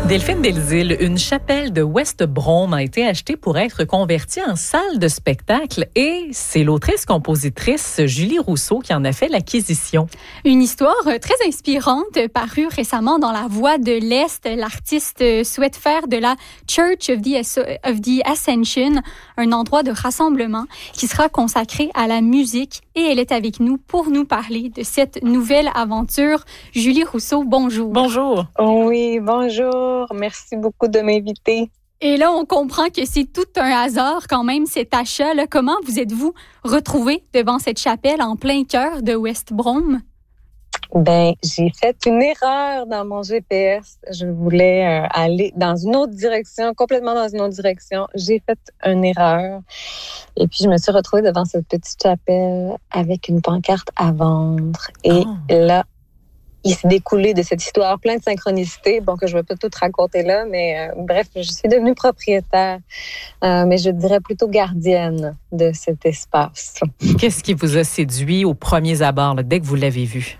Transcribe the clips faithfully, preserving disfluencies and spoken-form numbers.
Delphine Delzile, une chapelle de West Brom a été achetée pour être convertie en salle de spectacle et c'est l'autrice-compositrice Julie Rousseau qui en a fait l'acquisition. Une histoire très inspirante parue récemment dans La Voix de l'Est. L'artiste souhaite faire de la Church of the, of the Ascension un endroit de rassemblement qui sera consacré à la musique et elle est avec nous pour nous parler de cette nouvelle aventure. Julie Rousseau, bonjour. Bonjour. Oui, bonjour. Merci beaucoup de m'inviter. Et là, on comprend que c'est tout un hasard quand même, cet achat. Là. Comment vous êtes-vous retrouvée devant cette chapelle en plein cœur de West Brom? Ben, j'ai fait une erreur dans mon G P S. Je voulais euh, aller dans une autre direction, complètement dans une autre direction. J'ai fait une erreur. Et puis, je me suis retrouvée devant cette petite chapelle avec une pancarte à vendre. Et oh. là, il s'est découlé de cette histoire plein de synchronicité, bon, que je ne vais pas tout raconter là, mais euh, bref, je suis devenue propriétaire, euh, mais je dirais plutôt gardienne de cet espace. Qu'est-ce qui vous a séduit aux premiers abords, là, dès que vous l'avez vu?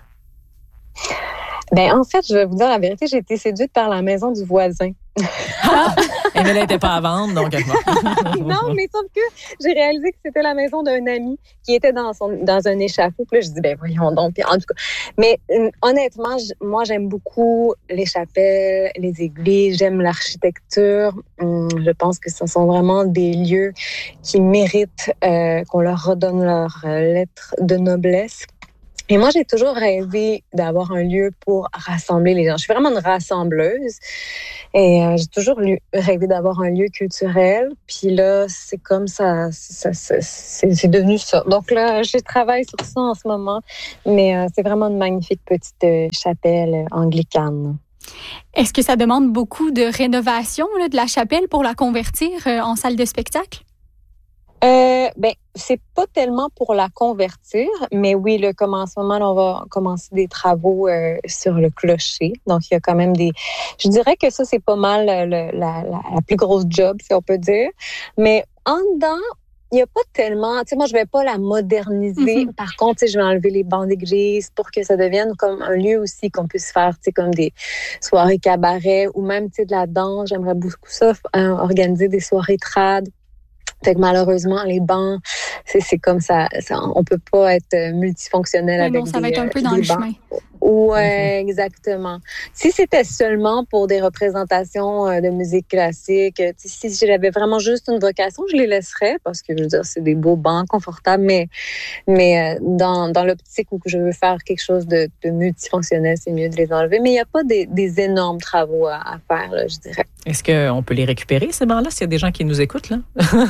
Ben, en fait, je vais vous dire la vérité, j'ai été séduite par la maison du voisin. Ah! Et mais elle n'était pas à vendre, donc... non, mais sauf que j'ai réalisé que c'était la maison d'un ami qui était dans, son, dans un échafaud. Puis là, je dis, ben voyons donc. Puis en tout cas, mais euh, honnêtement, j- moi, j'aime beaucoup les chapelles, les églises, j'aime l'architecture. Hum, je pense que ce sont vraiment des lieux qui méritent euh, qu'on leur redonne leur euh, lettre de noblesse. Et moi, j'ai toujours rêvé d'avoir un lieu pour rassembler les gens. Je suis vraiment une rassembleuse et euh, j'ai toujours lu, rêvé d'avoir un lieu culturel. Puis là, c'est comme ça, ça, ça c'est, c'est devenu ça. Donc là, je travaille sur ça en ce moment, mais euh, c'est vraiment une magnifique petite euh, chapelle anglicane. Est-ce que ça demande beaucoup de rénovation là, de la chapelle pour la convertir euh, en salle de spectacle? Euh, ben, c'est pas tellement pour la convertir, mais oui, là, comme en ce moment, là, on va commencer des travaux euh, sur le clocher. Donc, il y a quand même des... Je dirais que ça, c'est pas mal le, la, la, la plus grosse job, si on peut dire. Mais en dedans, il n'y a pas tellement... Tu sais, moi, je vais pas la moderniser. Mm-hmm. Par contre, tu sais, je vais enlever les bancs d'église pour que ça devienne comme un lieu aussi qu'on puisse faire, tu sais, comme des soirées cabaret ou même, tu sais, de la danse. J'aimerais beaucoup ça, hein, organiser des soirées trad. Fait que malheureusement, les bancs, c'est, c'est comme ça, ça, on peut pas être multifonctionnel mais avec non, ça des, va être un peu dans le bancs. chemin. Ouais, mm-hmm. Exactement. Si c'était seulement pour des représentations de musique classique, si j'avais vraiment juste une vocation, je les laisserais parce que je veux dire, c'est des beaux bancs confortables, mais mais dans dans l'optique où je veux faire quelque chose de, de multifonctionnel, c'est mieux de les enlever. Mais il y a pas des, des énormes travaux à, à faire, là, je dirais. Est-ce qu'on peut les récupérer, ces bancs-là, s'il y a des gens qui nous écoutent, là?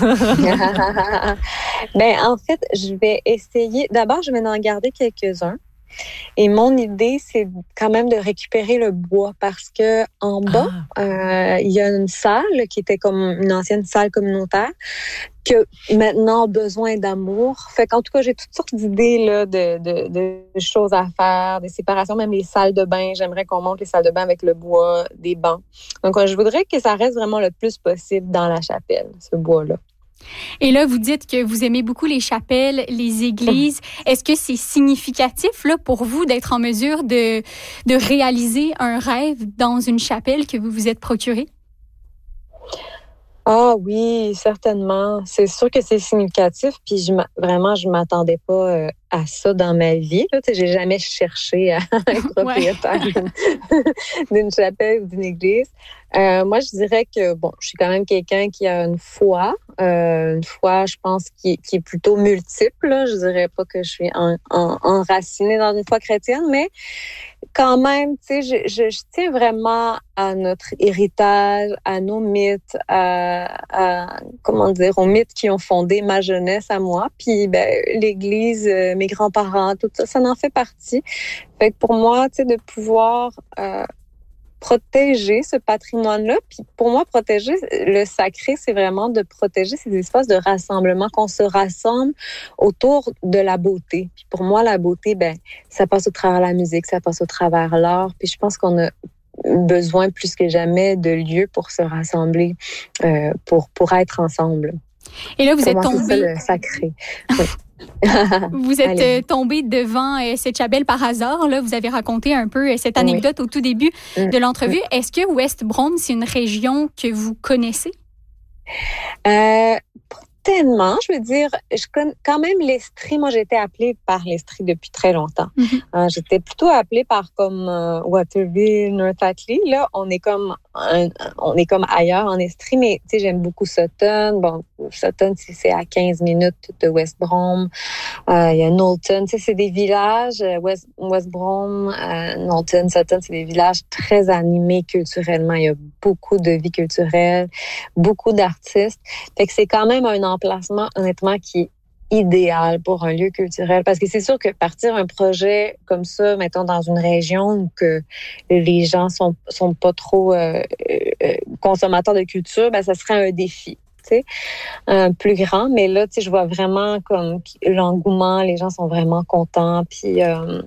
Ben, en fait, je vais essayer. D'abord, je vais en garder quelques-uns. Et mon idée, c'est quand même de récupérer le bois parce que en bas, ah. euh, il y a une salle qui était comme une ancienne salle communautaire qui a maintenant besoin d'amour. Fait qu'en tout cas, j'ai toutes sortes d'idées là, de, de, de choses à faire, des séparations, même les salles de bain. J'aimerais qu'on monte les salles de bain avec le bois, des bancs. Donc, je voudrais que ça reste vraiment le plus possible dans la chapelle, ce bois-là. Et là, vous dites que vous aimez beaucoup les chapelles, les églises. Est-ce que c'est significatif là, pour vous d'être en mesure de, de réaliser un rêve dans une chapelle que vous vous êtes procuré? Ah oui, certainement. C'est sûr que c'est significatif. Puis je vraiment, je m'attendais pas euh, à ça dans ma vie. Là, tu sais, j'ai jamais cherché à être propriétaire ouais. d'une, d'une chapelle ou d'une église. Euh, moi, je dirais que bon, je suis quand même quelqu'un qui a une foi, euh, une foi, je pense, qui, qui est plutôt multiple. Là. Je dirais pas que je suis en, en, enracinée dans une foi chrétienne, mais quand même, tu sais, je, je, je tiens vraiment à notre héritage, à nos mythes, à, à comment dire, aux mythes qui ont fondé ma jeunesse à moi. Puis, ben, l'Église, euh, mes grands-parents, tout ça, ça en fait partie. Fait que pour moi, tu sais, de pouvoir euh, protéger ce patrimoine-là. Puis pour moi, protéger le sacré, c'est vraiment de protéger ces espaces de rassemblement, qu'on se rassemble autour de la beauté. Puis pour moi, la beauté, ben, ça passe au travers la musique, ça passe au travers l'art. Puis je pense qu'on a besoin plus que jamais de lieux pour se rassembler, euh, pour, pour être ensemble. Et là, vous pour êtes moi, tombé... c'est ça, le sacré. Oui. Vous êtes euh, tombé devant euh, cette chapelle par hasard. Là, vous avez raconté un peu euh, cette anecdote oui. au tout début mmh. de l'entrevue. Mmh. Est-ce que West Brom, c'est une région que vous connaissez? Euh, tellement, je veux dire, je connais quand même l'Estrie. Moi, j'ai été appelée par l'Estrie depuis très longtemps. Mm-hmm. Euh, j'étais plutôt appelée par comme euh, Waterville, North Atlee. Là, on est comme un, on est comme ailleurs en Estrie, mais tu sais, j'aime beaucoup Sutton. Bon, Sutton, c'est à quinze minutes de West Brom. Euh, il y a Knowlton. Tu sais, c'est des villages. West, West Brom, euh, Knowlton, Sutton, c'est des villages très animés culturellement. Il y a beaucoup de vie culturelle, beaucoup d'artistes. Fait que c'est quand même un emplacement, honnêtement, qui est idéal pour un lieu culturel. Parce que c'est sûr que partir un projet comme ça, mettons, dans une région où que les gens sont, sont pas trop euh, euh, consommateurs de culture, ben, ça serait un défi. Tu sais, un plus grand, mais là, tu sais, je vois vraiment comme l'engouement, les gens sont vraiment contents, puis euh,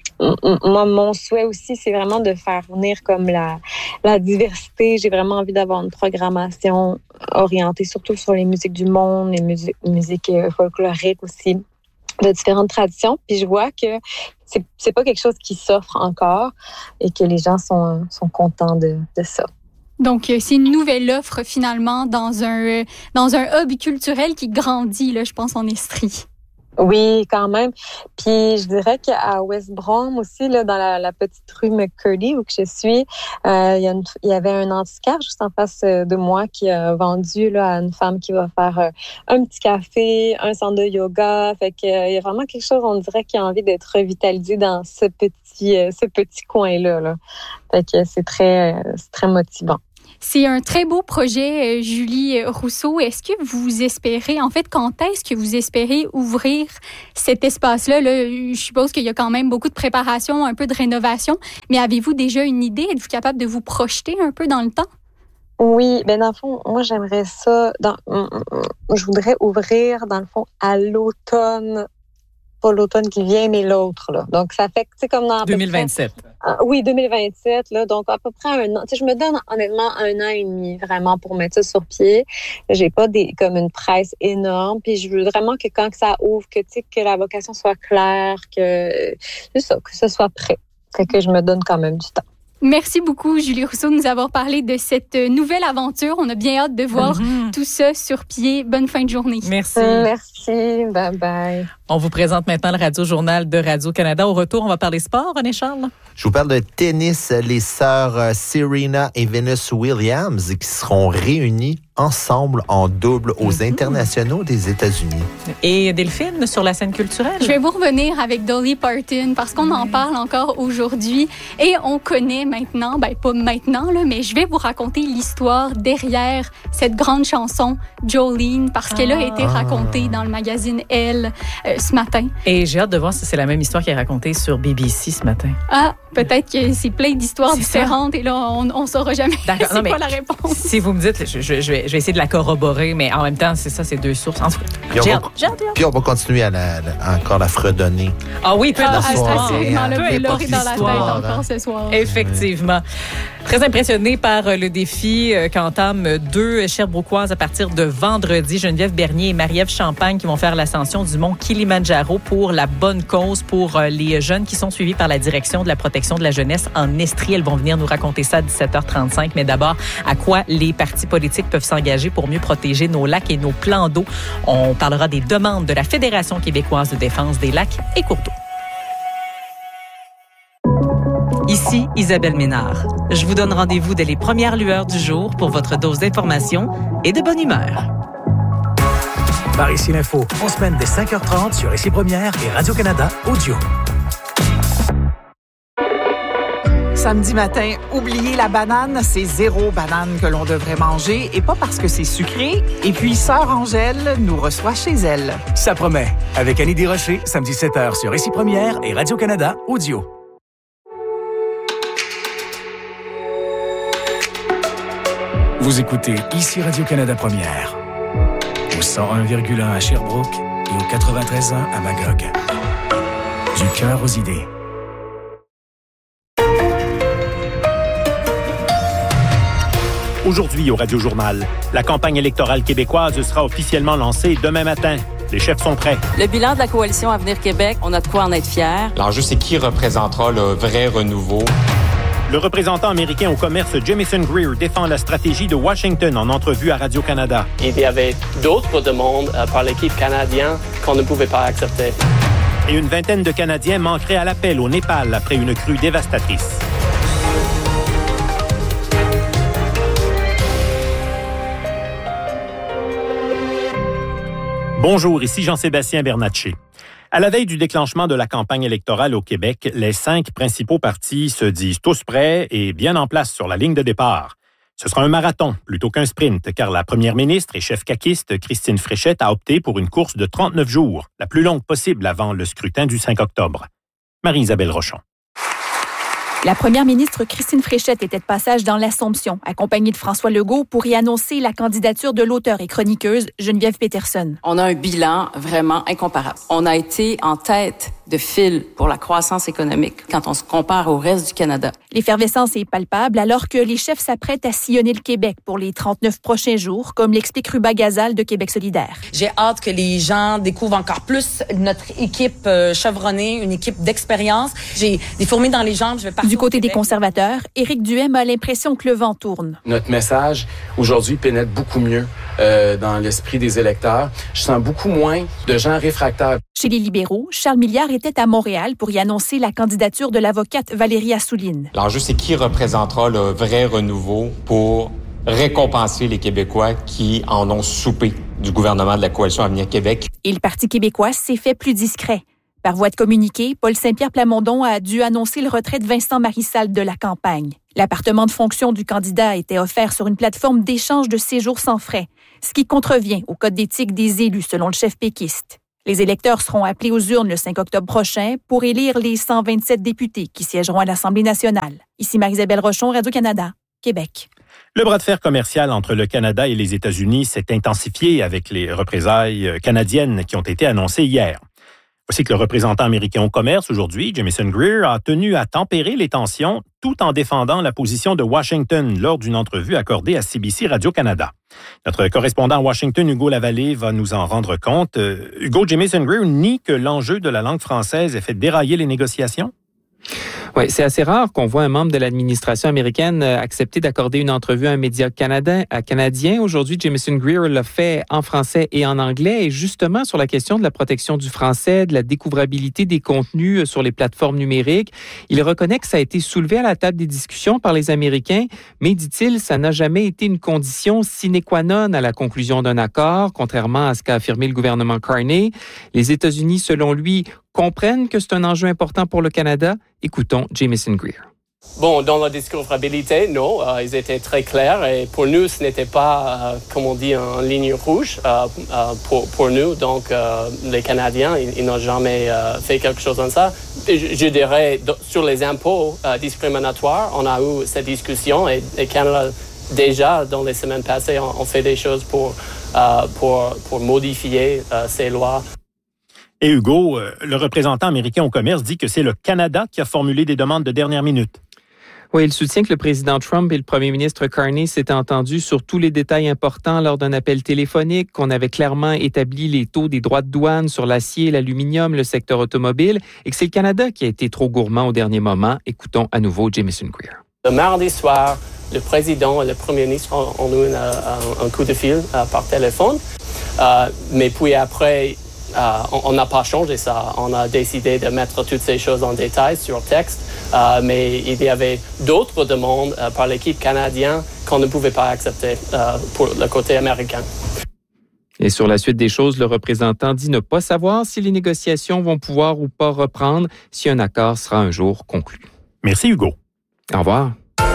moi, mon souhait aussi, c'est vraiment de faire venir comme la, la diversité. J'ai vraiment envie d'avoir une programmation orientée surtout sur les musiques du monde, les musiques, musiques folkloriques aussi, de différentes traditions. Puis je vois que c'est, c'est pas quelque chose qui s'offre encore et que les gens sont, sont contents de, de ça. Donc, c'est une nouvelle offre, finalement, dans un, dans un hub culturel qui grandit, là, je pense, en Estrie. Oui, quand même. Puis, je dirais qu'à West Brom aussi, là, dans la, la petite rue McCurdy, où que je suis, euh, il y a une, il y avait un antiquaire juste en face de moi qui a vendu, là, à une femme qui va faire euh, un petit café, un centre de yoga. Fait que, euh, il y a vraiment quelque chose, on dirait, qui a envie d'être revitalisé dans ce petit, euh, ce petit coin-là, là. Fait que c'est très, euh, c'est très motivant. C'est un très beau projet, Julie Rousseau. Est-ce que vous espérez, en fait, quand est-ce que vous espérez ouvrir cet espace-là? Là, je suppose qu'il y a quand même beaucoup de préparation, un peu de rénovation, mais avez-vous déjà une idée? Êtes-vous capable de vous projeter un peu dans le temps? Oui, ben dans le fond, moi j'aimerais ça, dans, je voudrais ouvrir, dans le fond, à l'automne. Pas l'automne qui vient, mais l'autre, là. Donc, ça fait que, tu sais, comme dans... deux mille vingt-sept. Près, euh, oui, deux mille vingt-sept, là. Donc, à peu près un an. Tu sais, je me donne, honnêtement, un an et demi, vraiment, pour mettre ça sur pied. J'ai pas des, comme une presse énorme. Puis, je veux vraiment que quand que ça ouvre, que, tu sais, que la vocation soit claire, que, c'est ça, que ce soit prêt. Fait que je me donne quand même du temps. Merci beaucoup, Julie Rousseau, de nous avoir parlé de cette nouvelle aventure. On a bien hâte de voir mm-hmm. tout ça sur pied. Bonne fin de journée. Merci. Merci. Bye bye. On vous présente maintenant le Radio-Journal de Radio-Canada. Au retour, on va parler sport, René Charles. Je vous parle de tennis. Les sœurs Serena et Venus Williams qui seront réunies ensemble en double aux mm-hmm. internationaux des États-Unis. Et Delphine, sur la scène culturelle? Je vais vous revenir avec Dolly Parton parce qu'on en parle encore aujourd'hui et on connaît maintenant, ben pas maintenant, là, mais je vais vous raconter l'histoire derrière cette grande chanson Jolene parce qu'elle a été racontée dans le magazine Elle euh, ce matin. Et j'ai hâte de voir si c'est la même histoire qui est racontée sur B B C ce matin. Ah, peut-être que c'est plein d'histoires c'est différentes ça. Et là, on ne saura jamais D'accord. c'est non, quoi la réponse. Si vous me dites, je, je, je, vais, je vais essayer de la corroborer, mais en même temps, c'est ça, c'est deux sources. En tout cas, puis, j'ai on hâte, va, j'ai hâte, j'ai hâte. Puis on va continuer à, la, à encore la fredonner. Ah oui, peu ah, importe l'histoire. Assurément, le peu importe dans la tête hein. encore ce soir. Effectivement. Très impressionné par le défi qu'entament deux Sherbrookoises à partir de vendredi. Geneviève Bernier et Marie-Ève Champagne qui vont faire l'ascension du mont Kilimandjaro pour la bonne cause, pour les jeunes qui sont suivis par la direction de la protection de la jeunesse en Estrie. Elles vont venir nous raconter ça à dix-sept heures trente-cinq. Mais d'abord, à quoi les partis politiques peuvent s'engager pour mieux protéger nos lacs et nos plans d'eau. On parlera des demandes de la Fédération québécoise de défense des lacs et cours d'eau. Ici Isabelle Ménard. Je vous donne rendez-vous dès les premières lueurs du jour pour votre dose d'information et de bonne humeur. Par ici l'info, en semaine dès cinq heures trente sur Ici Première et Radio-Canada Audio. Samedi matin, oubliez la banane, c'est zéro banane que l'on devrait manger et pas parce que c'est sucré. Et puis, Sœur Angèle nous reçoit chez elle. Ça promet. Avec Annie Desrochers, samedi sept heures sur Ici Première et Radio-Canada Audio. Vous écoutez Ici Radio-Canada Première, au cent un virgule un à Sherbrooke et au quatre-vingt-treize virgule un à Magog. Du cœur aux idées. Aujourd'hui au Radio-Journal, la campagne électorale québécoise sera officiellement lancée demain matin. Les chefs sont prêts. Le bilan de la coalition Avenir Québec, on a de quoi en être fiers. L'enjeu, c'est qui représentera le vrai renouveau. Le représentant américain au commerce Jamieson Greer défend la stratégie de Washington en entrevue à Radio-Canada. Il y avait d'autres demandes euh, par l'équipe canadienne qu'on ne pouvait pas accepter. Et une vingtaine de Canadiens manqueraient à l'appel au Népal après une crue dévastatrice. Bonjour, ici Jean-Sébastien Bernatchez. À la veille du déclenchement de la campagne électorale au Québec, les cinq principaux partis se disent tous prêts et bien en place sur la ligne de départ. Ce sera un marathon plutôt qu'un sprint, car la première ministre et chef caquiste Christine Fréchette a opté pour une course de trente-neuf jours, la plus longue possible avant le scrutin du cinq octobre. Marie-Isabelle Rochon. La première ministre Christine Fréchette était de passage dans l'Assomption, accompagnée de François Legault, pour y annoncer la candidature de l'auteure et chroniqueuse Geneviève Peterson. On a un bilan vraiment incomparable. On a été en tête de file pour la croissance économique quand on se compare au reste du Canada. L'effervescence est palpable alors que les chefs s'apprêtent à sillonner le Québec pour les trente-neuf prochains jours, comme l'explique Ruba Gazal de Québec solidaire. J'ai hâte que les gens découvrent encore plus notre équipe euh, chevronnée, une équipe d'expérience. J'ai des fourmis dans les jambes, je vais partir. Du côté des conservateurs, Éric Duhem a l'impression que le vent tourne. Notre message, aujourd'hui, pénètre beaucoup mieux euh, dans l'esprit des électeurs. Je sens beaucoup moins de gens réfractaires. Chez les libéraux, Charles Milliard était à Montréal pour y annoncer la candidature de l'avocate Valérie Assouline. L'enjeu, c'est qui représentera le vrai renouveau pour récompenser les Québécois qui en ont soupé du gouvernement de la Coalition Avenir Québec. Et le Parti québécois s'est fait plus discret. Par voie de communiqué, Paul Saint-Pierre Plamondon a dû annoncer le retrait de Vincent Marissal de la campagne. L'appartement de fonction du candidat était offert sur une plateforme d'échange de séjours sans frais, ce qui contrevient au code d'éthique des élus selon le chef péquiste. Les électeurs seront appelés aux urnes le cinq octobre prochain pour élire les cent vingt-sept députés qui siégeront à l'Assemblée nationale. Ici Marie-Isabelle Rochon, Radio-Canada, Québec. Le bras de fer commercial entre le Canada et les États-Unis s'est intensifié avec les représailles canadiennes qui ont été annoncées hier. Voici que le représentant américain au commerce aujourd'hui, Jamieson Greer, a tenu à tempérer les tensions tout en défendant la position de Washington lors d'une entrevue accordée à C B C Radio-Canada. Notre correspondant à Washington, Hugo Lavallée, va nous en rendre compte. Euh, Hugo, Jamieson Greer nie que l'enjeu de la langue française ait fait dérailler les négociations? Oui, c'est assez rare qu'on voit un membre de l'administration américaine accepter d'accorder une entrevue à un média canadien. canadien. Aujourd'hui, Jamieson Greer l'a fait en français et en anglais. Et justement, sur la question de la protection du français, de la découvrabilité des contenus sur les plateformes numériques, il reconnaît que ça a été soulevé à la table des discussions par les Américains, mais, dit-il, ça n'a jamais été une condition sine qua non à la conclusion d'un accord, contrairement à ce qu'a affirmé le gouvernement Carney. Les États-Unis, selon lui, comprennent que c'est un enjeu important pour le Canada. Écoutons Jamieson Greer. Bon, dans la discoverabilité, non, euh, ils étaient très clairs et pour nous, ce n'était pas, euh, comme on dit, une ligne rouge euh, euh, pour, pour nous. Donc, euh, les Canadiens, ils, ils n'ont jamais euh, fait quelque chose comme ça. Et je, je dirais, sur les impôts euh, discriminatoires, on a eu cette discussion et le Canada, déjà, dans les semaines passées, on, on fait des choses pour, euh, pour, pour modifier euh, ces lois. Et Hugo, le représentant américain au commerce dit que c'est le Canada qui a formulé des demandes de dernière minute. Oui, il soutient que le président Trump et le premier ministre Carney s'étaient entendus sur tous les détails importants lors d'un appel téléphonique, qu'on avait clairement établi les taux des droits de douane sur l'acier, l'aluminium, le secteur automobile, et que c'est le Canada qui a été trop gourmand au dernier moment. Écoutons à nouveau Jamieson Greer. Le mardi soir, le président et le premier ministre ont, ont eu un, un coup de fil uh, par téléphone, uh, mais puis après... Uh, on n'a pas changé ça. On a décidé de mettre toutes ces choses en détail sur texte, uh, mais il y avait d'autres demandes uh, par l'équipe canadienne qu'on ne pouvait pas accepter uh, pour le côté américain. Et sur la suite des choses, le représentant dit ne pas savoir si les négociations vont pouvoir ou pas reprendre, si un accord sera un jour conclu. Merci Hugo. Au revoir.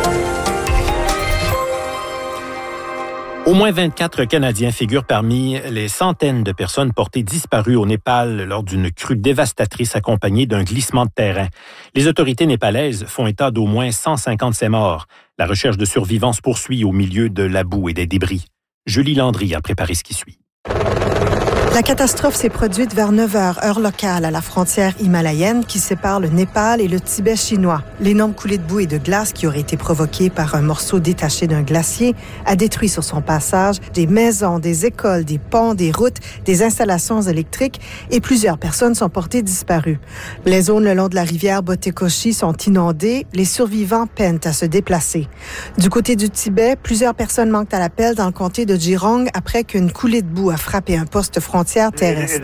Au moins vingt-quatre Canadiens figurent parmi les centaines de personnes portées disparues au Népal lors d'une crue dévastatrice accompagnée d'un glissement de terrain. Les autorités népalaises font état d'au moins cent cinquante-sept morts. La recherche de survivants se poursuit au milieu de la boue et des débris. Julie Landry a préparé ce qui suit. La catastrophe s'est produite vers neuf heures, heure locale, à la frontière himalayenne qui sépare le Népal et le Tibet chinois. L'énorme coulée de boue et de glace qui aurait été provoquée par un morceau détaché d'un glacier a détruit sur son passage des maisons, des écoles, des ponts, des routes, des installations électriques et plusieurs personnes sont portées disparues. Les zones le long de la rivière Botekoshi sont inondées. Les survivants peinent à se déplacer. Du côté du Tibet, plusieurs personnes manquent à l'appel dans le comté de Jirong après qu'une coulée de boue a frappé un poste frontière terrestre.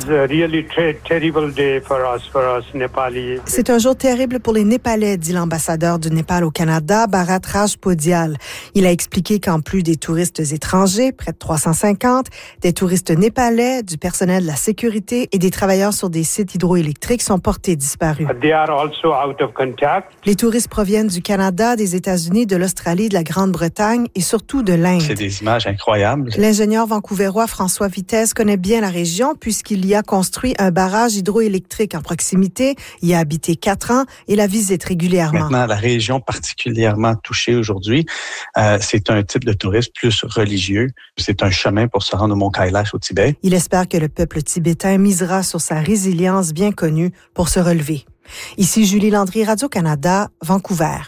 C'est un jour terrible pour les Népalais, dit l'ambassadeur du Népal au Canada, Bharat Rajpodial. Il a expliqué qu'en plus des touristes étrangers, près de trois cent cinquante, des touristes népalais, du personnel de la sécurité et des travailleurs sur des sites hydroélectriques sont portés disparus. Les touristes proviennent du Canada, des États-Unis, de l'Australie, de la Grande-Bretagne et surtout de l'Inde. C'est des images incroyables. L'ingénieur vancouverois François Vitesse connaît bien la région puisqu'il y a construit un barrage hydroélectrique en proximité, y a habité quatre ans et la visite régulièrement. Maintenant, la région particulièrement touchée aujourd'hui, euh, c'est un type de tourisme plus religieux. C'est un chemin pour se rendre au mont Kailash au Tibet. Il espère que le peuple tibétain misera sur sa résilience bien connue pour se relever. Ici Julie Landry, Radio-Canada, Vancouver.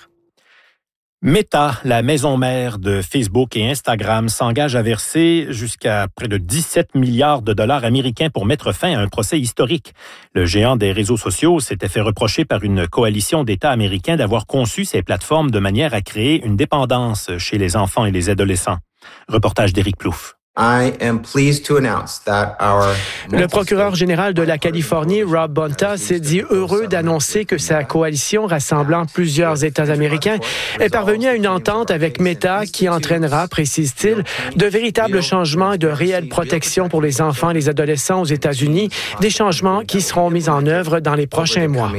Meta, la maison mère de Facebook et Instagram, s'engage à verser jusqu'à près de dix-sept milliards de dollars américains pour mettre fin à un procès historique. Le géant des réseaux sociaux s'était fait reprocher par une coalition d'États américains d'avoir conçu ces plateformes de manière à créer une dépendance chez les enfants et les adolescents. Reportage d'Éric Plouffe. I am pleased to announce that our... Le procureur général de la Californie, Rob Bonta, s'est dit heureux d'annoncer que sa coalition rassemblant plusieurs États américains est parvenue à une entente avec Meta qui entraînera, précise-t-il, de véritables changements et de réelles protections pour les enfants et les adolescents aux États-Unis, des changements qui seront mis en œuvre dans les prochains mois.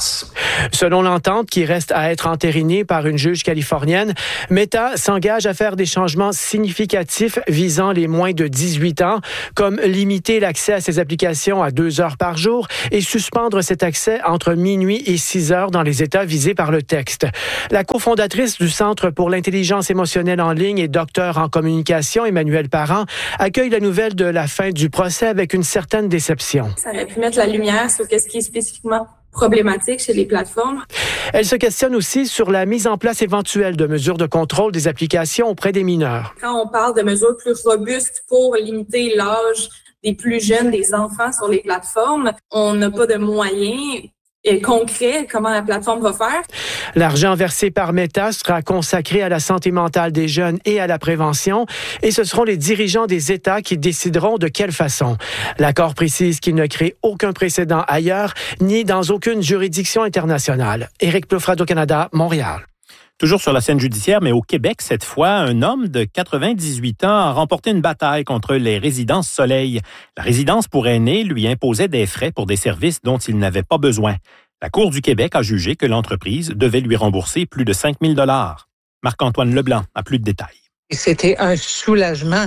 Selon l'entente qui reste à être entérinée par une juge californienne, Meta s'engage à faire des changements significatifs visant les moins de dix-huit ans, comme limiter l'accès à ces applications à deux heures par jour et suspendre cet accès entre minuit et six heures dans les États visés par le texte. La cofondatrice du Centre pour l'intelligence émotionnelle en ligne et docteur en communication, Emmanuelle Parent, accueille la nouvelle de la fin du procès avec une certaine déception. Ça aurait pu mettre la lumière sur ce qui est spécifiquement problématique chez les plateformes. Elle se questionne aussi sur la mise en place éventuelle de mesures de contrôle des applications auprès des mineurs. Quand on parle de mesures plus robustes pour limiter l'âge des plus jeunes, des enfants sur les plateformes, on n'a pas de moyens concret, comment la plateforme va faire. L'argent versé par Meta sera consacré à la santé mentale des jeunes et à la prévention, et ce seront les dirigeants des États qui décideront de quelle façon. L'accord précise qu'il ne crée aucun précédent ailleurs, ni dans aucune juridiction internationale. Éric Plouffe, Radio-Canada, Montréal. Toujours sur la scène judiciaire, mais au Québec, cette fois, un homme de quatre-vingt-dix-huit ans a remporté une bataille contre les résidences Soleil. La résidence pour aînés lui imposait des frais pour des services dont il n'avait pas besoin. La Cour du Québec a jugé que l'entreprise devait lui rembourser plus de cinq mille dollars. Marc-Antoine Leblanc a plus de détails. C'était un soulagement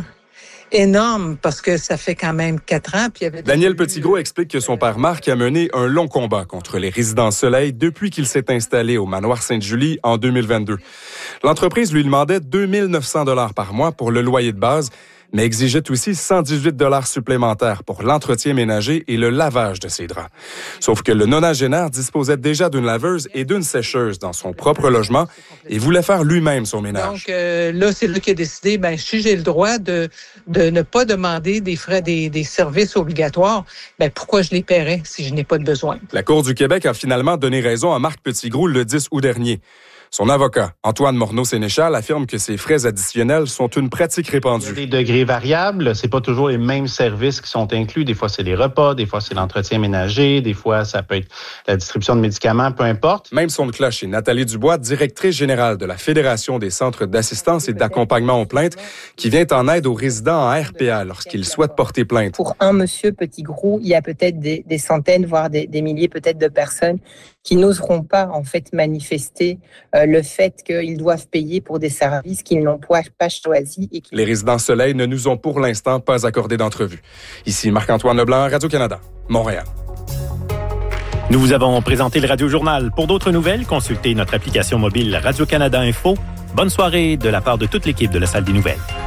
énorme parce que ça fait quand même quatre ans. Puis il y avait... Daniel Petitgros explique que son père Marc a mené un long combat contre les résidences Soleil depuis qu'il s'est installé au manoir Sainte-Julie en deux mille vingt-deux. L'entreprise lui demandait deux mille neuf cents dollars par mois pour le loyer de base, mais exigeait aussi cent dix-huit dollars supplémentaires pour l'entretien ménager et le lavage de ses draps. Sauf que le nonagénaire disposait déjà d'une laveuse et d'une sécheuse dans son propre logement et voulait faire lui-même son ménage. Donc euh, là, c'est lui qui a décidé, ben si j'ai le droit de de ne pas demander des frais, des, des services obligatoires, ben pourquoi je les paierais si je n'ai pas de besoin? La Cour du Québec a finalement donné raison à Marc Petitgros le dix août dernier. Son avocat, Antoine Morneau-Sénéchal, affirme que ces frais additionnels sont une pratique répandue. Il y a des degrés variables, c'est pas toujours les mêmes services qui sont inclus. Des fois, c'est les repas, des fois, c'est l'entretien ménager, des fois, ça peut être la distribution de médicaments, peu importe. Même son de cloche est Nathalie Dubois, directrice générale de la Fédération des centres d'assistance et d'accompagnement aux plaintes, qui vient en aide aux résidents en R P A lorsqu'ils souhaitent porter plainte. Pour un monsieur Petitgros, il y a peut-être des, des centaines, voire des, des milliers peut-être de personnes qui n'oseront pas en fait manifester euh, le fait qu'ils doivent payer pour des services qu'ils n'ont pas choisis. Et qui... Les résidences Soleil ne nous ont pour l'instant pas accordé d'entrevue. Ici Marc-Antoine Leblanc, Radio-Canada, Montréal. Nous vous avons présenté le Radio-Journal. Pour d'autres nouvelles, consultez notre application mobile Radio-Canada Info. Bonne soirée de la part de toute l'équipe de la Salle des Nouvelles.